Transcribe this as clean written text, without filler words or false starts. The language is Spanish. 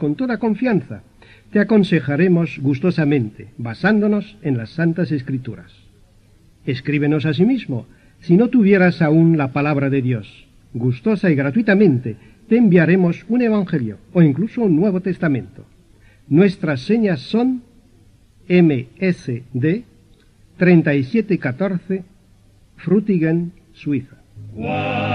con toda confianza. Te aconsejaremos gustosamente, basándonos en las Santas Escrituras. Escríbenos asimismo, si no tuvieras aún la palabra de Dios. Gustosa y gratuitamente te enviaremos un Evangelio o incluso un Nuevo Testamento. Nuestras señas son MSD 3714, Frutigen, Suiza.